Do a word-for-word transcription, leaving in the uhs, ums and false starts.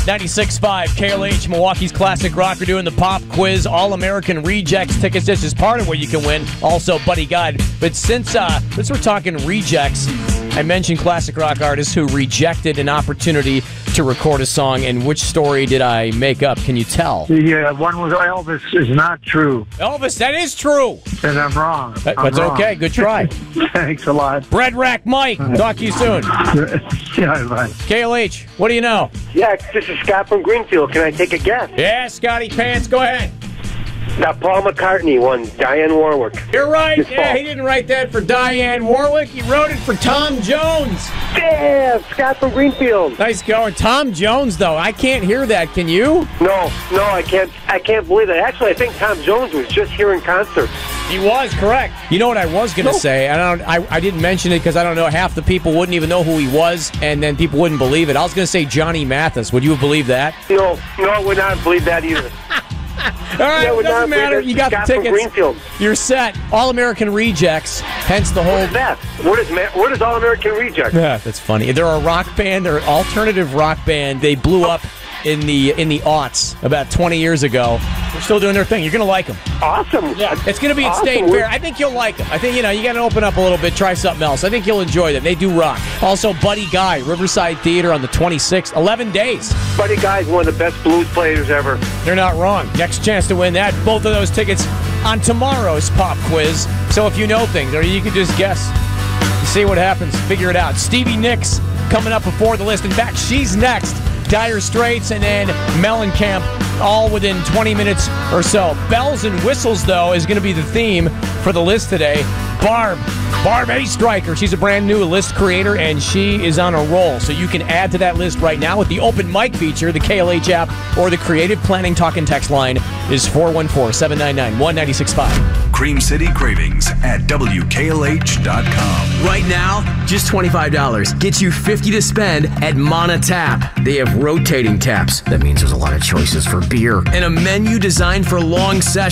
ninety-six point five K L H, Milwaukee's Classic Rock. We're doing the pop quiz, All-American Rejects tickets. This is part of what you can win. Also, Buddy Guide. But since, uh, since we're talking rejects, I mentioned classic rock artists who rejected an opportunity to record a song. And which story did I make up? Can you tell? The uh, one with Elvis is not true. Elvis, that is true. And I'm wrong. That, I'm that's wrong. okay. Good try. Thanks a lot. Bread Rack Mike. Talk to you soon. Yeah, bye. K L H, what do you know? Yeah, this is Scott from Greenfield. Can I take a guess? Yeah, Scotty Pants, go ahead. That Paul McCartney one, Diane Warwick. You're right. His Yeah, fault. he didn't write that for Diane Warwick. He wrote it for Tom Jones. Yeah, Scott from Greenfield. Nice going. Tom Jones, though. I can't hear that. Can you? No, no, I can't. I can't believe it. Actually, I think Tom Jones was just here in concert. He was, correct. You know what I was going to No. say? I don't. I, I didn't mention it because I don't know. Half the people wouldn't even know who he was, and then people wouldn't believe it. I was going to say Johnny Mathis. Would you have believed that? No, no, I would not believe that either. All right, Yeah, it would doesn't not believe matter. it. You got Scott the from tickets. Greenfield. You're set. All-American Rejects, hence the whole... What is that? What is Ma- what is All American Reject? Yeah, that's funny. They're a rock band. They're an alternative rock band. They blew up in the in the aughts about twenty years ago. They're still doing their thing. You're going to like them. Awesome. Yeah, it's going to be at Awesome. State Fair. I think you'll like them. I think, you know, you got to open up a little bit, try something else. I think you'll enjoy them. They do rock. Also, Buddy Guy, Riverside Theater on the twenty-sixth. eleven days. Buddy Guy's one of the best blues players ever. They're not wrong. Next chance to win that. Both of those tickets on tomorrow's pop quiz. So if you know things, or you can just guess, see what happens, figure it out. Stevie Nicks coming up before the list. In fact, she's next. Dire Straits and then Mellencamp, all within twenty minutes or so. Bells and Whistles, though, is going to be the theme for the list today. Barb, Barb A. Stryker. She's a brand new list creator, and she is on a roll. So you can add to that list right now with the open mic feature, the K L H app, or the Creative Planning Talk and Text line is four one four, seven nine nine, one nine six five. Cream City Cravings at W K L H dot com. Right now, just twenty-five dollars gets you fifty dollars to spend at Mana Tap. They have rotating taps. That means there's a lot of choices for beer. And a menu designed for long sessions.